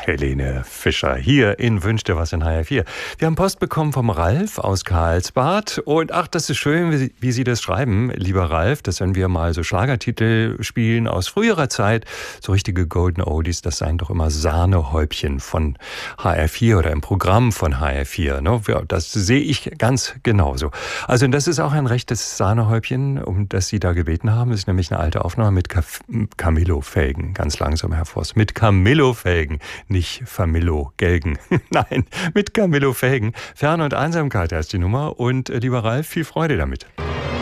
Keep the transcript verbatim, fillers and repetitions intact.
Helene Fischer hier in Wünsch dir was in H R vier. Wir haben Post bekommen vom Ralf aus Karlsbad und ach, das ist schön, wie Sie, wie Sie das schreiben, lieber Ralf, dass wenn wir mal so Schlagertitel spielen aus früherer Zeit, so richtige Golden Oldies, das seien doch immer Sahnehäubchen von H R vier oder im Programm von H R vier. Ne? Ja, das sehe ich ganz genauso. Also das ist auch ein rechtes Sahnehäubchen, um das Sie da gebeten haben. Das ist nämlich eine alte Aufnahme mit Camillo-Felgen, ganz langsam, Herr Voss, mit Camillo-Felgen. Nicht Famillo Gelgen. Nein, mit Camillo Felgen. Ferne und Einsamkeit heißt die Nummer. Und äh, lieber Ralf, viel Freude damit.